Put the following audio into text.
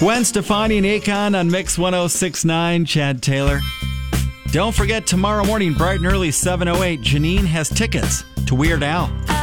Gwen Stefani and Akon on Mix 106.9, Chad Taylor. Don't forget, tomorrow morning, bright and early, 7:08, Janine has tickets to Weird Al.